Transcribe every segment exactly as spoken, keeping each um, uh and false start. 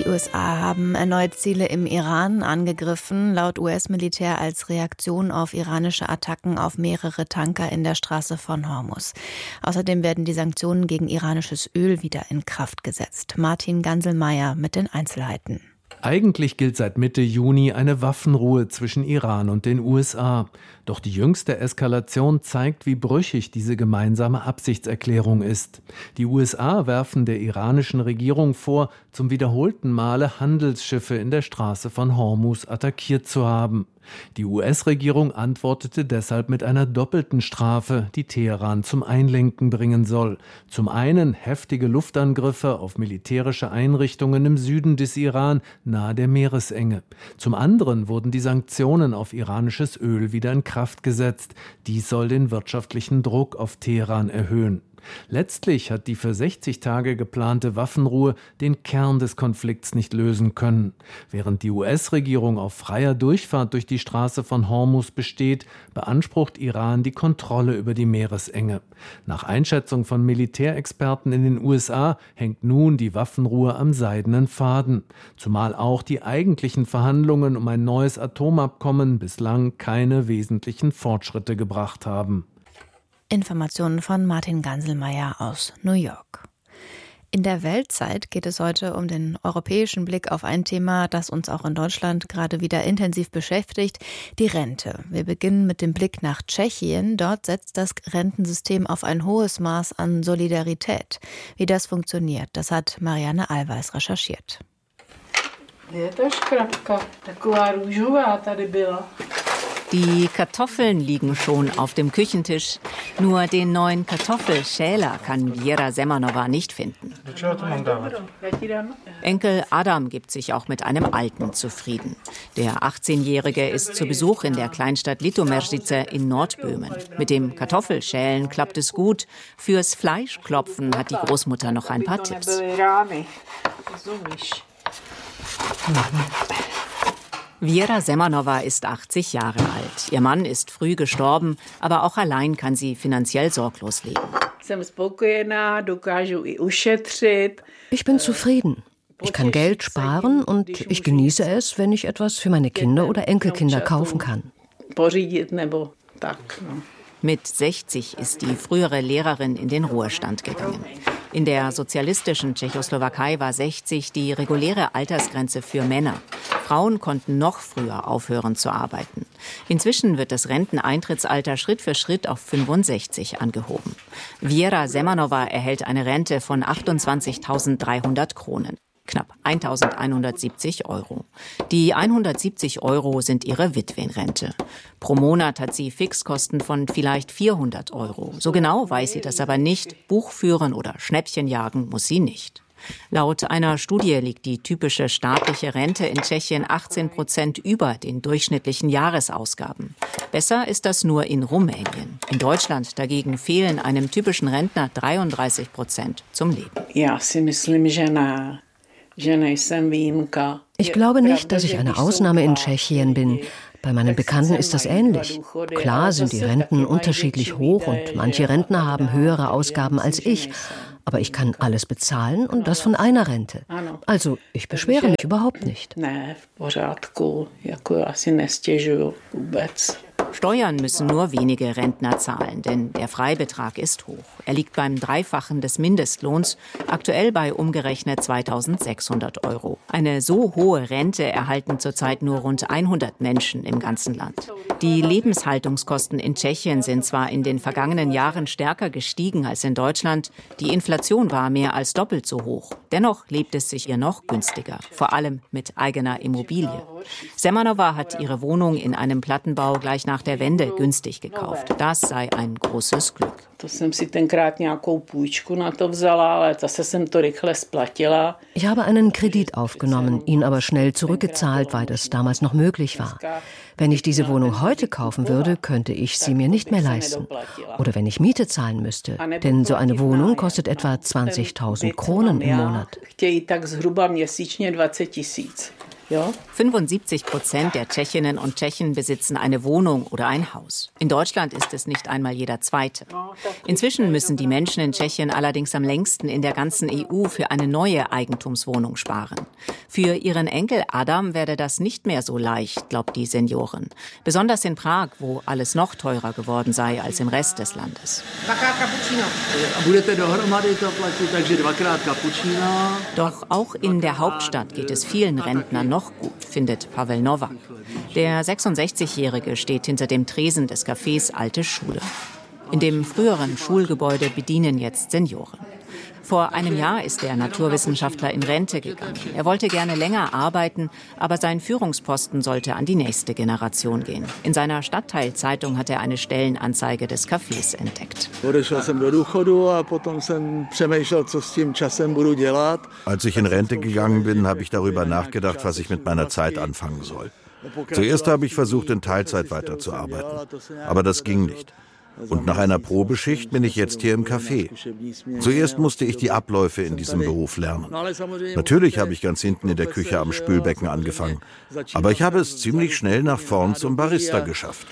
Die U S A haben erneut Ziele im Iran angegriffen, laut U S-Militär als Reaktion auf iranische Attacken auf mehrere Tanker in der Straße von Hormuz. Außerdem werden die Sanktionen gegen iranisches Öl wieder in Kraft gesetzt. Martin Ganselmeier mit den Einzelheiten. Eigentlich gilt seit Mitte Juni eine Waffenruhe zwischen Iran und den U S A. Doch die jüngste Eskalation zeigt, wie brüchig diese gemeinsame Absichtserklärung ist. Die U S A werfen der iranischen Regierung vor, zum wiederholten Male Handelsschiffe in der Straße von Hormuz attackiert zu haben. Die U S-Regierung antwortete deshalb mit einer doppelten Strafe, die Teheran zum Einlenken bringen soll. Zum einen heftige Luftangriffe auf militärische Einrichtungen im Süden des Iran nahe der Meeresenge. Zum anderen wurden die Sanktionen auf iranisches Öl wieder in Kraft gesetzt. Dies soll den wirtschaftlichen Druck auf Teheran erhöhen. Letztlich hat die für sechzig Tage geplante Waffenruhe den Kern des Konflikts nicht lösen können. Während die U S-Regierung auf freier Durchfahrt durch die Straße von Hormuz besteht, beansprucht Iran die Kontrolle über die Meeresenge. Nach Einschätzung von Militärexperten in den U S A hängt nun die Waffenruhe am seidenen Faden, zumal auch die eigentlichen Verhandlungen um ein neues Atomabkommen bislang keine wesentlichen Fortschritte gebracht haben. Informationen von Martin Ganselmeier aus New York. In der Weltzeit geht es heute um den europäischen Blick auf ein Thema, das uns auch in Deutschland gerade wieder intensiv beschäftigt, die Rente. Wir beginnen mit dem Blick nach Tschechien. Dort setzt das Rentensystem auf ein hohes Maß an Solidarität. Wie das funktioniert, das hat Marianne Allweis recherchiert. Die Kartoffeln liegen schon auf dem Küchentisch. Nur den neuen Kartoffelschäler kann Viera Semanova nicht finden. Enkel Adam gibt sich auch mit einem Alten zufrieden. Der achtzehnjährige ist zu Besuch in der Kleinstadt Litoměřice in Nordböhmen. Mit dem Kartoffelschälen klappt es gut. Fürs Fleischklopfen hat die Großmutter noch ein paar Tipps. Viera Semanova ist achtzig Jahre alt. Ihr Mann ist früh gestorben, aber auch allein kann sie finanziell sorglos leben. Ich bin zufrieden. Ich kann Geld sparen und ich genieße es, wenn ich etwas für meine Kinder oder Enkelkinder kaufen kann. Mit sechzig ist die frühere Lehrerin in den Ruhestand gegangen. In der sozialistischen Tschechoslowakei war sechzig die reguläre Altersgrenze für Männer. Frauen konnten noch früher aufhören zu arbeiten. Inzwischen wird das Renteneintrittsalter Schritt für Schritt auf fünfundsechzig angehoben. Viera Semanova erhält eine Rente von achtundzwanzigtausenddreihundert Kronen. Knapp eintausendeinhundertsiebzig Euro. Die hundertsiebzig Euro sind ihre Witwenrente. Pro Monat hat sie Fixkosten von vielleicht vierhundert Euro. So genau weiß sie das aber nicht. Buch führen oder Schnäppchen jagen muss sie nicht. Laut einer Studie liegt die typische staatliche Rente in Tschechien achtzehn Prozent über den durchschnittlichen Jahresausgaben. Besser ist das nur in Rumänien. In Deutschland dagegen fehlen einem typischen Rentner dreiunddreißig Prozent zum Leben. Ja, Sie müssen Ich glaube nicht, dass ich eine Ausnahme in Tschechien bin. Bei meinen Bekannten ist das ähnlich. Klar sind die Renten unterschiedlich hoch und manche Rentner haben höhere Ausgaben als ich. Aber ich kann alles bezahlen und das von einer Rente. Also ich beschwere mich überhaupt nicht. Steuern müssen nur wenige Rentner zahlen, denn der Freibetrag ist hoch. Er liegt beim Dreifachen des Mindestlohns, aktuell bei umgerechnet zweitausendsechshundert Euro. Eine so hohe Rente erhalten zurzeit nur rund hundert Menschen im ganzen Land. Die Lebenshaltungskosten in Tschechien sind zwar in den vergangenen Jahren stärker gestiegen als in Deutschland, die Inflation war mehr als doppelt so hoch. Dennoch lebt es sich ihr noch günstiger, vor allem mit eigener Immobilie. Semanova hat ihre Wohnung in einem Plattenbau gleich nach der Wende günstig gekauft. Das sei ein großes Glück. Ich habe einen Kredit aufgenommen, ihn aber schnell zurückgezahlt, weil das damals noch möglich war. Wenn ich diese Wohnung heute kaufen würde, könnte ich sie mir nicht mehr leisten. Oder wenn ich Miete zahlen müsste. Denn so eine Wohnung kostet etwa zwanzigtausend Kronen im Monat. Ja. fünfundsiebzig Prozent der Tschechinnen und Tschechen besitzen eine Wohnung oder ein Haus. In Deutschland ist es nicht einmal jeder Zweite. Inzwischen müssen die Menschen in Tschechien allerdings am längsten in der ganzen E U für eine neue Eigentumswohnung sparen. Für ihren Enkel Adam werde das nicht mehr so leicht, glaubt die Seniorin. Besonders in Prag, wo alles noch teurer geworden sei als im Rest des Landes. Doch auch in der Hauptstadt geht es vielen Rentnern noch gut, findet Pavel Nowak. Der sechsundsechzigjährige steht hinter dem Tresen des Cafés Alte Schule. In dem früheren Schulgebäude bedienen jetzt Senioren. Vor einem Jahr ist der Naturwissenschaftler in Rente gegangen. Er wollte gerne länger arbeiten, aber sein Führungsposten sollte an die nächste Generation gehen. In seiner Stadtteilzeitung hat er eine Stellenanzeige des Cafés entdeckt. Als ich in Rente gegangen bin, habe ich darüber nachgedacht, was ich mit meiner Zeit anfangen soll. Zuerst habe ich versucht, in Teilzeit weiterzuarbeiten, aber das ging nicht. Und nach einer Probeschicht bin ich jetzt hier im Café. Zuerst musste ich die Abläufe in diesem Beruf lernen. Natürlich habe ich ganz hinten in der Küche am Spülbecken angefangen. Aber ich habe es ziemlich schnell nach vorn zum Barista geschafft.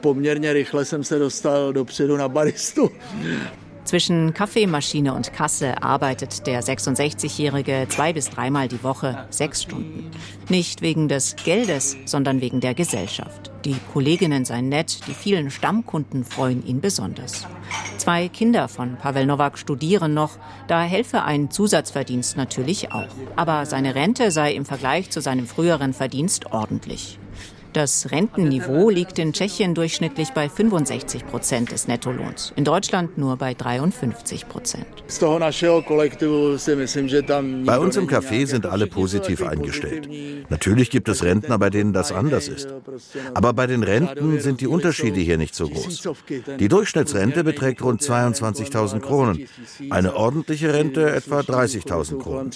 Zwischen Kaffeemaschine und Kasse arbeitet der sechsundsechzigjährige zwei bis dreimal die Woche, sechs Stunden. Nicht wegen des Geldes, sondern wegen der Gesellschaft. Die Kolleginnen seien nett, die vielen Stammkunden freuen ihn besonders. Zwei Kinder von Pavel Nowak studieren noch, da helfe ein Zusatzverdienst natürlich auch. Aber seine Rente sei im Vergleich zu seinem früheren Verdienst ordentlich. Das Rentenniveau liegt in Tschechien durchschnittlich bei fünfundsechzig Prozent des Nettolohns, in Deutschland nur bei dreiundfünfzig Prozent. Bei uns im Café sind alle positiv eingestellt. Natürlich gibt es Rentner, bei denen das anders ist. Aber bei den Renten sind die Unterschiede hier nicht so groß. Die Durchschnittsrente beträgt rund zweiundzwanzigtausend Kronen, eine ordentliche Rente etwa dreißigtausend Kronen.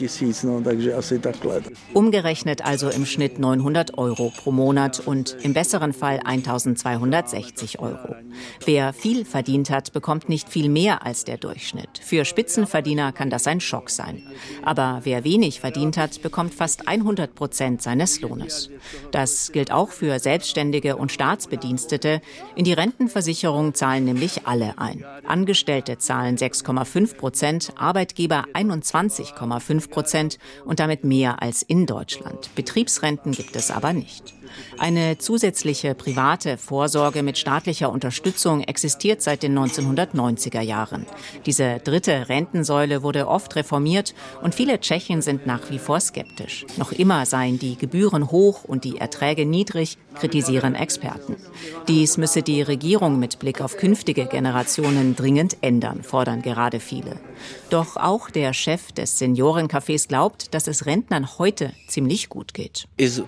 Umgerechnet also im Schnitt neunhundert Euro pro Monat. Monat und im besseren Fall eintausendzweihundertsechzig Euro. Wer viel verdient hat, bekommt nicht viel mehr als der Durchschnitt. Für Spitzenverdiener kann das ein Schock sein. Aber wer wenig verdient hat, bekommt fast hundert Prozent seines Lohnes. Das gilt auch für Selbstständige und Staatsbedienstete. In die Rentenversicherung zahlen nämlich alle ein. Angestellte zahlen sechs Komma fünf Prozent, Arbeitgeber einundzwanzig Komma fünf Prozent und damit mehr als in Deutschland. Betriebsrenten gibt es aber nicht. Eine zusätzliche private Vorsorge mit staatlicher Unterstützung existiert seit den neunzehnhundertneunziger Jahren. Diese dritte Rentensäule wurde oft reformiert und viele Tschechen sind nach wie vor skeptisch. Noch immer seien die Gebühren hoch und die Erträge niedrig, kritisieren Experten. Dies müsse die Regierung mit Blick auf künftige Generationen dringend ändern, fordern gerade viele. Doch auch der Chef des Seniorencafés glaubt, dass es Rentnern heute ziemlich gut geht.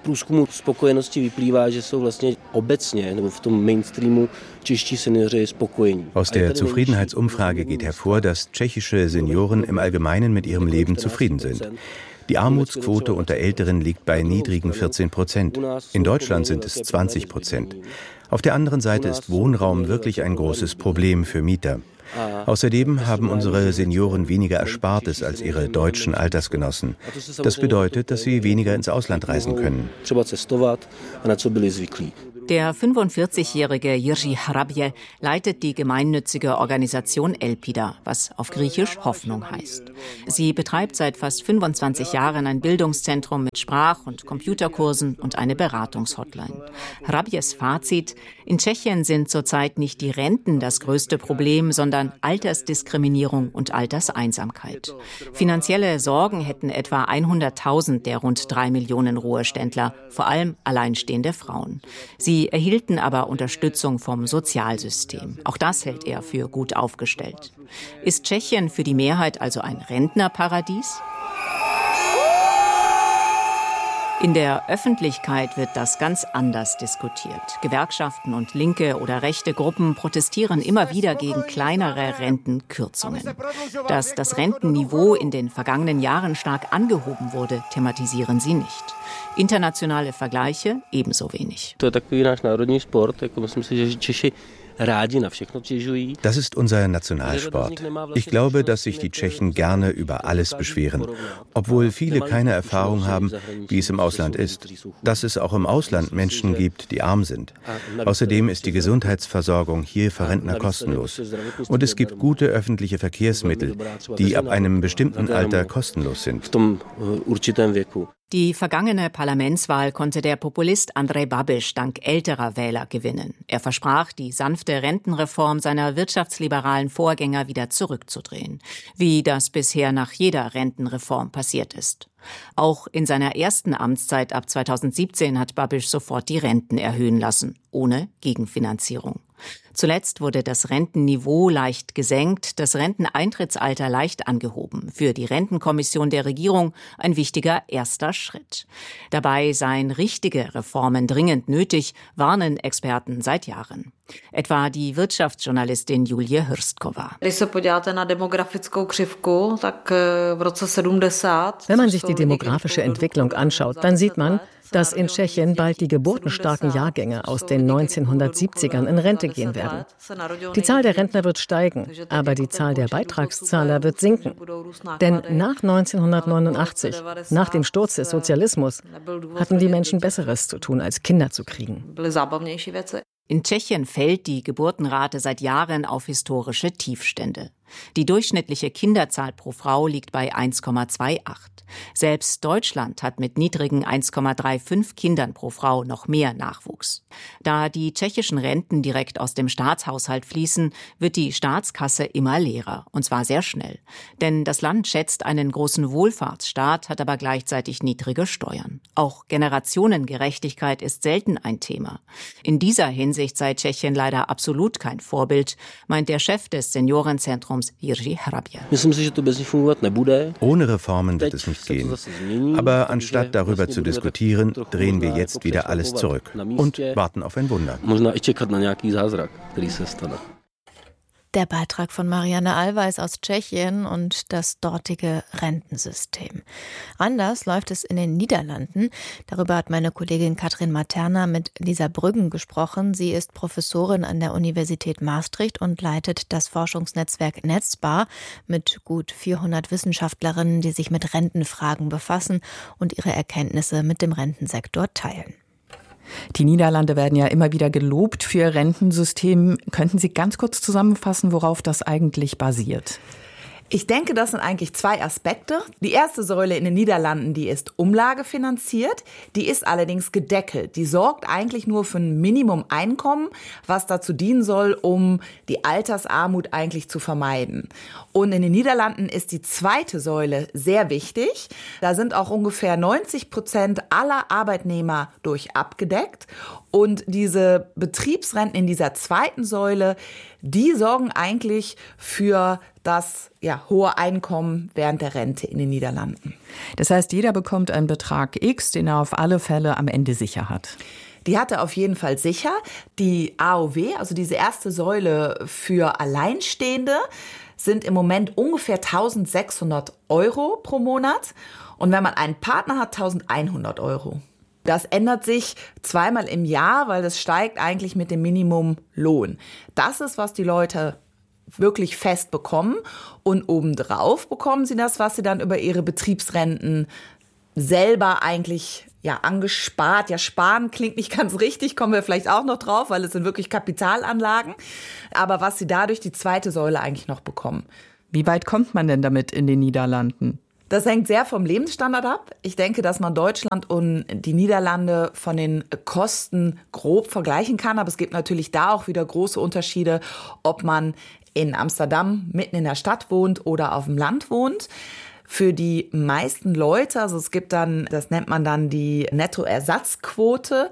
Aus der Zufriedenheitsumfrage geht hervor, dass tschechische Senioren im Allgemeinen mit ihrem Leben zufrieden sind. Die Armutsquote unter Älteren liegt bei niedrigen vierzehn Prozent. In Deutschland sind es zwanzig Prozent. Auf der anderen Seite ist Wohnraum wirklich ein großes Problem für Mieter. Außerdem haben unsere Senioren weniger Erspartes als ihre deutschen Altersgenossen. Das bedeutet, dass sie weniger ins Ausland reisen können. Der fünfundvierzigjährige Jiří Hrabě leitet die gemeinnützige Organisation Elpida, was auf Griechisch Hoffnung heißt. Sie betreibt seit fast fünfundzwanzig Jahren ein Bildungszentrum mit Sprach- und Computerkursen und eine Beratungshotline. Hraběs Fazit: In Tschechien sind zurzeit nicht die Renten das größte Problem, sondern Altersdiskriminierung und Alterseinsamkeit. Finanzielle Sorgen hätten etwa hunderttausend der rund drei Millionen Ruheständler, vor allem alleinstehende Frauen. Sie erhielten aber Unterstützung vom Sozialsystem. Auch das hält er für gut aufgestellt. Ist Tschechien für die Mehrheit also ein Rentnerparadies? In der Öffentlichkeit wird das ganz anders diskutiert. Gewerkschaften und linke oder rechte Gruppen protestieren immer wieder gegen kleinere Rentenkürzungen. Dass das Rentenniveau in den vergangenen Jahren stark angehoben wurde, thematisieren sie nicht. Internationale Vergleiche ebenso wenig. Das ist unser Nationalsport. Ich glaube, dass sich die Tschechen gerne über alles beschweren, obwohl viele keine Erfahrung haben, wie es im Ausland ist. Dass es auch im Ausland Menschen gibt, die arm sind. Außerdem ist die Gesundheitsversorgung hier für Rentner kostenlos. Und es gibt gute öffentliche Verkehrsmittel, die ab einem bestimmten Alter kostenlos sind. Die vergangene Parlamentswahl konnte der Populist Andrej Babiš dank älterer Wähler gewinnen. Er versprach, die sanfte Rentenreform seiner wirtschaftsliberalen Vorgänger wieder zurückzudrehen, wie das bisher nach jeder Rentenreform passiert ist. Auch in seiner ersten Amtszeit ab zweitausendsiebzehn hat Babiš sofort die Renten erhöhen lassen, ohne Gegenfinanzierung. Zuletzt wurde das Rentenniveau leicht gesenkt, das Renteneintrittsalter leicht angehoben. Für die Rentenkommission der Regierung ein wichtiger erster Schritt. Dabei seien richtige Reformen dringend nötig, warnen Experten seit Jahren. Etwa die Wirtschaftsjournalistin Julie Hrstkova. Wenn man sich die demografische Entwicklung anschaut, dann sieht man, dass in Tschechien bald die geburtenstarken Jahrgänge aus den neunzehnhundertsiebzigern in Rente gehen werden. Die Zahl der Rentner wird steigen, aber die Zahl der Beitragszahler wird sinken. Denn nach neunzehnhundertneunundachtzig, nach dem Sturz des Sozialismus, hatten die Menschen Besseres zu tun, als Kinder zu kriegen. In Tschechien fällt die Geburtenrate seit Jahren auf historische Tiefstände. Die durchschnittliche Kinderzahl pro Frau liegt bei eins Komma achtundzwanzig. Selbst Deutschland hat mit niedrigen eins Komma fünfunddreißig Kindern pro Frau noch mehr Nachwuchs. Da die tschechischen Renten direkt aus dem Staatshaushalt fließen, wird die Staatskasse immer leerer, und zwar sehr schnell. Denn das Land schätzt einen großen Wohlfahrtsstaat, hat aber gleichzeitig niedrige Steuern. Auch Generationengerechtigkeit ist selten ein Thema. In dieser Hinsicht sei Tschechien leider absolut kein Vorbild, meint der Chef des Seniorenzentrums Jiří Hrabě. Ohne Reformen wird es nicht gehen. Aber anstatt darüber zu diskutieren, drehen wir jetzt wieder alles zurück und warten auf ein Wunder. Der Beitrag von Marianne Allweis aus Tschechien und das dortige Rentensystem. Anders läuft es in den Niederlanden. Darüber hat meine Kollegin Katrin Materna mit Lisa Brüggen gesprochen. Sie ist Professorin an der Universität Maastricht und leitet das Forschungsnetzwerk Netzbar mit gut vierhundert Wissenschaftlerinnen, die sich mit Rentenfragen befassen und ihre Erkenntnisse mit dem Rentensektor teilen. Die Niederlande werden ja immer wieder gelobt für ihr Rentensystem. Könnten Sie ganz kurz zusammenfassen, worauf das eigentlich basiert? Ich denke, das sind eigentlich zwei Aspekte. Die erste Säule in den Niederlanden, die ist umlagefinanziert, die ist allerdings gedeckelt. Die sorgt eigentlich nur für ein Minimum-Einkommen, was dazu dienen soll, um die Altersarmut eigentlich zu vermeiden. Und in den Niederlanden ist die zweite Säule sehr wichtig. Da sind auch ungefähr neunzig Prozent aller Arbeitnehmer durch abgedeckt. Und diese Betriebsrenten in dieser zweiten Säule, die sorgen eigentlich für das ja, hohe Einkommen während der Rente in den Niederlanden. Das heißt, jeder bekommt einen Betrag X, den er auf alle Fälle am Ende sicher hat. Die hat er auf jeden Fall sicher. Die A O W, also diese erste Säule für Alleinstehende, sind im Moment ungefähr eintausendsechshundert Euro pro Monat. Und wenn man einen Partner hat, eintausendeinhundert Euro. Das ändert sich zweimal im Jahr, weil das steigt eigentlich mit dem Minimumlohn. Das ist, was die Leute wirklich fest bekommen. Und obendrauf bekommen sie das, was sie dann über ihre Betriebsrenten selber eigentlich ja angespart. Ja, sparen klingt nicht ganz richtig, kommen wir vielleicht auch noch drauf, weil es sind wirklich Kapitalanlagen. Aber was sie dadurch die zweite Säule eigentlich noch bekommen. Wie weit kommt man denn damit in den Niederlanden? Das hängt sehr vom Lebensstandard ab. Ich denke, dass man Deutschland und die Niederlande von den Kosten grob vergleichen kann. Aber es gibt natürlich da auch wieder große Unterschiede, ob man in Amsterdam mitten in der Stadt wohnt oder auf dem Land wohnt. Für die meisten Leute, also es gibt dann, das nennt man dann die Nettoersatzquote,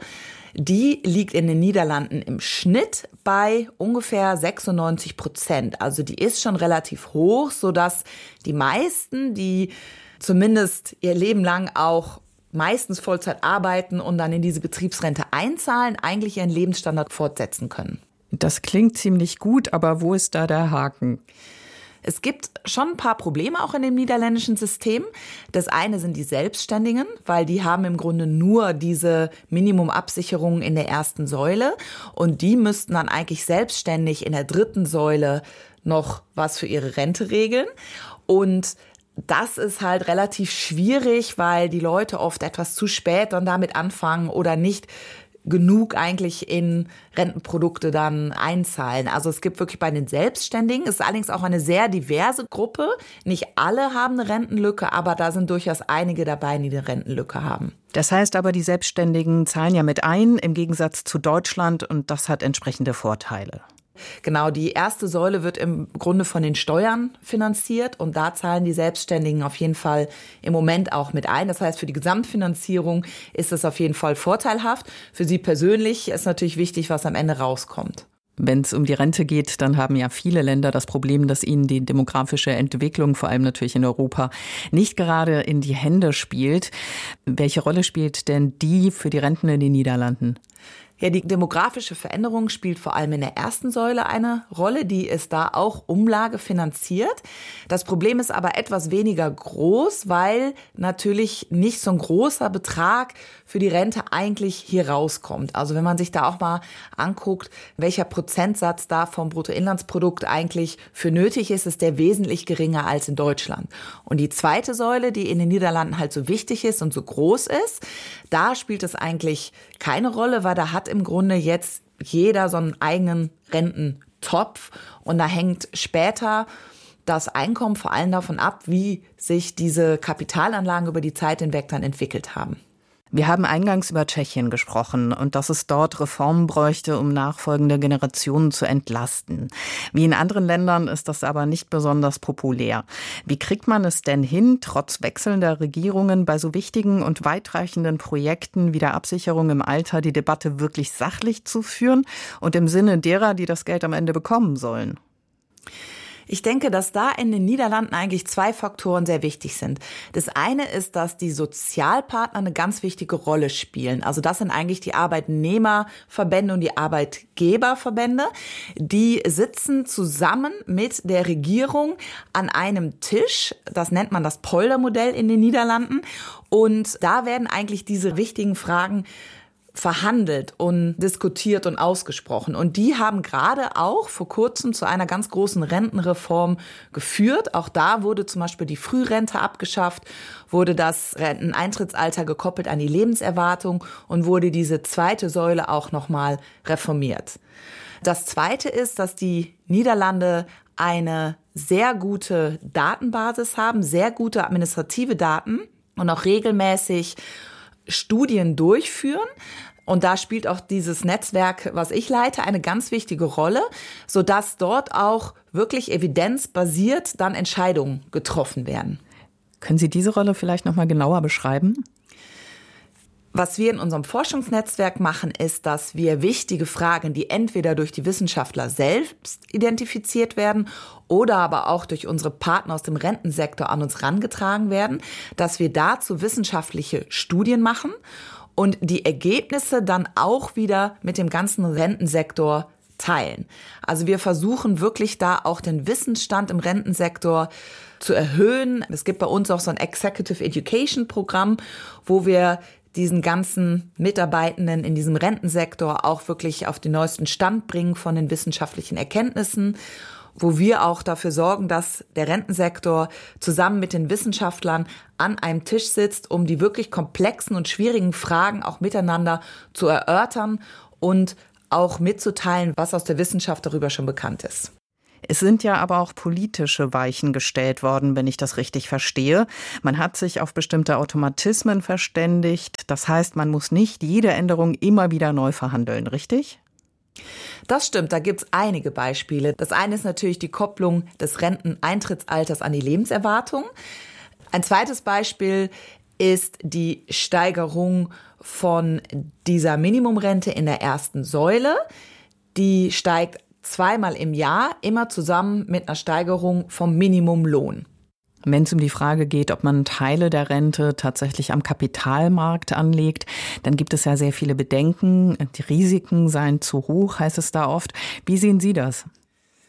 die liegt in den Niederlanden im Schnitt bei ungefähr sechsundneunzig Prozent. Also die ist schon relativ hoch, sodass die meisten, die zumindest ihr Leben lang auch meistens Vollzeit arbeiten und dann in diese Betriebsrente einzahlen, eigentlich ihren Lebensstandard fortsetzen können. Das klingt ziemlich gut, aber wo ist da der Haken? Es gibt schon ein paar Probleme auch in dem niederländischen System. Das eine sind die Selbstständigen, weil die haben im Grunde nur diese Minimumabsicherung in der ersten Säule und die müssten dann eigentlich selbstständig in der dritten Säule noch was für ihre Rente regeln. Und das ist halt relativ schwierig, weil die Leute oft etwas zu spät dann damit anfangen oder nicht genug eigentlich in Rentenprodukte dann einzahlen. Also es gibt wirklich bei den Selbstständigen, es ist allerdings auch eine sehr diverse Gruppe. Nicht alle haben eine Rentenlücke, aber da sind durchaus einige dabei, die eine Rentenlücke haben. Das heißt aber, die Selbstständigen zahlen ja mit ein, im Gegensatz zu Deutschland, und das hat entsprechende Vorteile. Genau, die erste Säule wird im Grunde von den Steuern finanziert und da zahlen die Selbstständigen auf jeden Fall im Moment auch mit ein. Das heißt, für die Gesamtfinanzierung ist es auf jeden Fall vorteilhaft. Für Sie persönlich ist natürlich wichtig, was am Ende rauskommt. Wenn es um die Rente geht, dann haben ja viele Länder das Problem, dass ihnen die demografische Entwicklung, vor allem natürlich in Europa, nicht gerade in die Hände spielt. Welche Rolle spielt denn die für die Renten in den Niederlanden? Ja, die demografische Veränderung spielt vor allem in der ersten Säule eine Rolle. Die ist da auch umlagefinanziert. Das Problem ist aber etwas weniger groß, weil natürlich nicht so ein großer Betrag für die Rente eigentlich hier rauskommt. Also wenn man sich da auch mal anguckt, welcher Prozentsatz da vom Bruttoinlandsprodukt eigentlich für nötig ist, ist der wesentlich geringer als in Deutschland. Und die zweite Säule, die in den Niederlanden halt so wichtig ist und so groß ist, da spielt es eigentlich keine Rolle, weil da hat im Grunde jetzt jeder so einen eigenen Rententopf und da hängt später das Einkommen vor allem davon ab, wie sich diese Kapitalanlagen über die Zeit hinweg dann entwickelt haben. Wir haben eingangs über Tschechien gesprochen und dass es dort Reformen bräuchte, um nachfolgende Generationen zu entlasten. Wie in anderen Ländern ist das aber nicht besonders populär. Wie kriegt man es denn hin, trotz wechselnder Regierungen bei so wichtigen und weitreichenden Projekten wie der Absicherung im Alter die Debatte wirklich sachlich zu führen und im Sinne derer, die das Geld am Ende bekommen sollen? Ich denke, dass da in den Niederlanden eigentlich zwei Faktoren sehr wichtig sind. Das eine ist, dass die Sozialpartner eine ganz wichtige Rolle spielen. Also das sind eigentlich die Arbeitnehmerverbände und die Arbeitgeberverbände. Die sitzen zusammen mit der Regierung an einem Tisch. Das nennt man das Poldermodell in den Niederlanden. Und da werden eigentlich diese wichtigen Fragen verhandelt und diskutiert und ausgesprochen. Und die haben gerade auch vor kurzem zu einer ganz großen Rentenreform geführt. Auch da wurde zum Beispiel die Frührente abgeschafft, wurde das Renteneintrittsalter gekoppelt an die Lebenserwartung und wurde diese zweite Säule auch nochmal reformiert. Das Zweite ist, dass die Niederlande eine sehr gute Datenbasis haben, sehr gute administrative Daten und auch regelmäßig Studien durchführen. Und da spielt auch dieses Netzwerk, was ich leite, eine ganz wichtige Rolle, sodass dort auch wirklich evidenzbasiert dann Entscheidungen getroffen werden. Können Sie diese Rolle vielleicht noch mal genauer beschreiben? Was wir in unserem Forschungsnetzwerk machen, ist, dass wir wichtige Fragen, die entweder durch die Wissenschaftler selbst identifiziert werden oder aber auch durch unsere Partner aus dem Rentensektor an uns herangetragen werden, dass wir dazu wissenschaftliche Studien machen und die Ergebnisse dann auch wieder mit dem ganzen Rentensektor teilen. Also wir versuchen wirklich da auch den Wissensstand im Rentensektor zu erhöhen. Es gibt bei uns auch so ein Executive Education Programm, wo wir diesen ganzen Mitarbeitenden in diesem Rentensektor auch wirklich auf den neuesten Stand bringen von den wissenschaftlichen Erkenntnissen, wo wir auch dafür sorgen, dass der Rentensektor zusammen mit den Wissenschaftlern an einem Tisch sitzt, um die wirklich komplexen und schwierigen Fragen auch miteinander zu erörtern und auch mitzuteilen, was aus der Wissenschaft darüber schon bekannt ist. Es sind ja aber auch politische Weichen gestellt worden, wenn ich das richtig verstehe. Man hat sich auf bestimmte Automatismen verständigt. Das heißt, man muss nicht jede Änderung immer wieder neu verhandeln, richtig? Das stimmt, da gibt's einige Beispiele. Das eine ist natürlich die Kopplung des Renteneintrittsalters an die Lebenserwartung. Ein zweites Beispiel ist die Steigerung von dieser Minimumrente in der ersten Säule. Die steigt zweimal im Jahr, immer zusammen mit einer Steigerung vom Minimumlohn. Wenn es um die Frage geht, ob man Teile der Rente tatsächlich am Kapitalmarkt anlegt, dann gibt es ja sehr viele Bedenken. Die Risiken seien zu hoch, heißt es da oft. Wie sehen Sie das?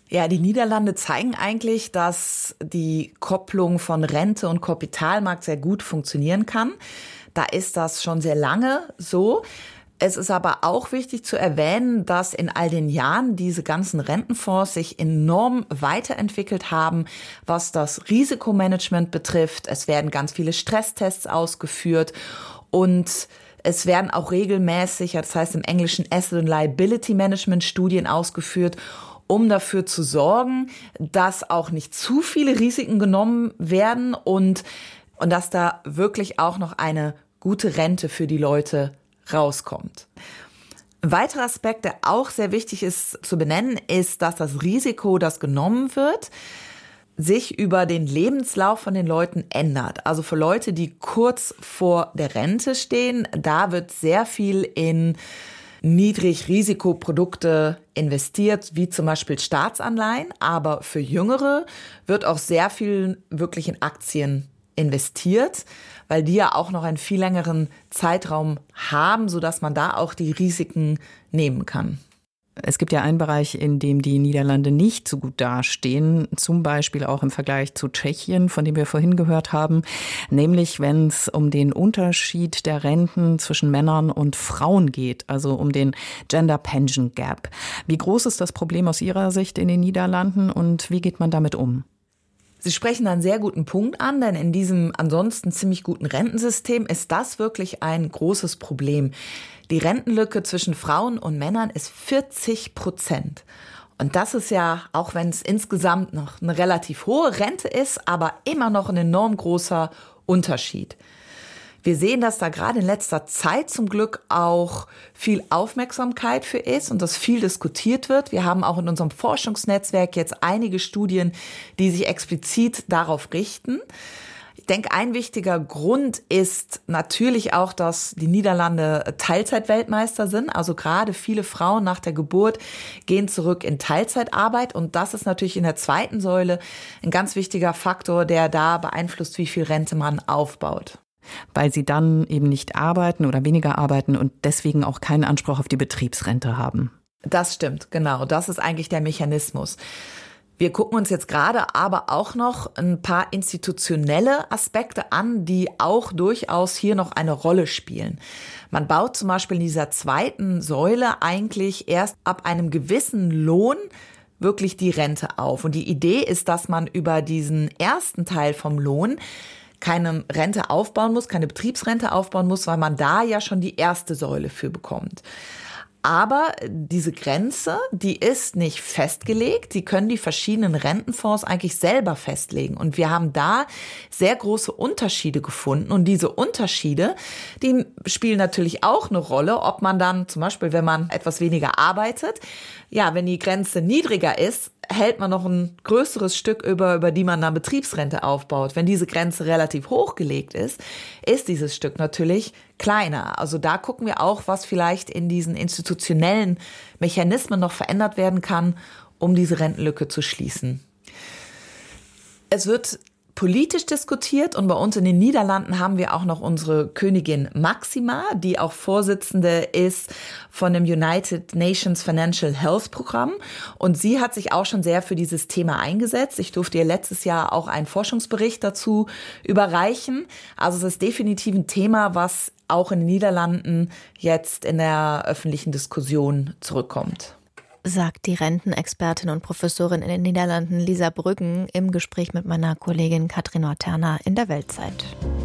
Ja, die Niederlande zeigen eigentlich, dass die Kopplung von Rente und Kapitalmarkt sehr gut funktionieren kann. Da ist das schon sehr lange so. Es ist aber auch wichtig zu erwähnen, dass in all den Jahren diese ganzen Rentenfonds sich enorm weiterentwickelt haben, was das Risikomanagement betrifft. Es werden ganz viele Stresstests ausgeführt und es werden auch regelmäßig, das heißt im Englischen Asset and Liability Management Studien ausgeführt, um dafür zu sorgen, dass auch nicht zu viele Risiken genommen werden und, und dass da wirklich auch noch eine gute Rente für die Leute rauskommt. Ein weiterer Aspekt, der auch sehr wichtig ist zu benennen, ist, dass das Risiko, das genommen wird, sich über den Lebenslauf von den Leuten ändert. Also für Leute, die kurz vor der Rente stehen, da wird sehr viel in Niedrigrisikoprodukte investiert, wie zum Beispiel Staatsanleihen. Aber für Jüngere wird auch sehr viel wirklich in Aktien investiert, weil die ja auch noch einen viel längeren Zeitraum haben, sodass man da auch die Risiken nehmen kann. Es gibt ja einen Bereich, in dem die Niederlande nicht so gut dastehen, zum Beispiel auch im Vergleich zu Tschechien, von dem wir vorhin gehört haben, nämlich wenn es um den Unterschied der Renten zwischen Männern und Frauen geht, also um den Gender Pension Gap. Wie groß ist das Problem aus Ihrer Sicht in den Niederlanden und wie geht man damit um? Sie sprechen einen sehr guten Punkt an, denn in diesem ansonsten ziemlich guten Rentensystem ist das wirklich ein großes Problem. Die Rentenlücke zwischen Frauen und Männern ist vierzig Prozent. Und das ist ja, auch wenn es insgesamt noch eine relativ hohe Rente ist, aber immer noch ein enorm großer Unterschied. Wir sehen, dass da gerade in letzter Zeit zum Glück auch viel Aufmerksamkeit für ist und dass viel diskutiert wird. Wir haben auch in unserem Forschungsnetzwerk jetzt einige Studien, die sich explizit darauf richten. Ich denke, ein wichtiger Grund ist natürlich auch, dass die Niederlande Teilzeitweltmeister sind. Also gerade viele Frauen nach der Geburt gehen zurück in Teilzeitarbeit. Und das ist natürlich in der zweiten Säule ein ganz wichtiger Faktor, der da beeinflusst, wie viel Rente man aufbaut. Weil sie dann eben nicht arbeiten oder weniger arbeiten und deswegen auch keinen Anspruch auf die Betriebsrente haben. Das stimmt, genau. Das ist eigentlich der Mechanismus. Wir gucken uns jetzt gerade aber auch noch ein paar institutionelle Aspekte an, die auch durchaus hier noch eine Rolle spielen. Man baut zum Beispiel in dieser zweiten Säule eigentlich erst ab einem gewissen Lohn wirklich die Rente auf. Und die Idee ist, dass man über diesen ersten Teil vom Lohn keine Rente aufbauen muss, keine Betriebsrente aufbauen muss, weil man da ja schon die erste Säule für bekommt. Aber diese Grenze, die ist nicht festgelegt. Die können die verschiedenen Rentenfonds eigentlich selber festlegen. Und wir haben da sehr große Unterschiede gefunden. Und diese Unterschiede, die spielen natürlich auch eine Rolle, ob man dann zum Beispiel, wenn man etwas weniger arbeitet, ja, wenn die Grenze niedriger ist, hält man noch ein größeres Stück über, über die man dann Betriebsrente aufbaut. Wenn diese Grenze relativ hoch gelegt ist, ist dieses Stück natürlich kleiner. Also da gucken wir auch, was vielleicht in diesen institutionellen Mechanismen noch verändert werden kann, um diese Rentenlücke zu schließen. Es wird politisch diskutiert und bei uns in den Niederlanden haben wir auch noch unsere Königin Máxima, die auch Vorsitzende ist von dem United Nations Financial Health Programm und sie hat sich auch schon sehr für dieses Thema eingesetzt. Ich durfte ihr letztes Jahr auch einen Forschungsbericht dazu überreichen. Also es ist definitiv ein Thema, was auch in den Niederlanden jetzt in der öffentlichen Diskussion zurückkommt. Sagt die Rentenexpertin und Professorin in den Niederlanden Lisa Brüggen im Gespräch mit meiner Kollegin Katrin Norterner in der Weltzeit.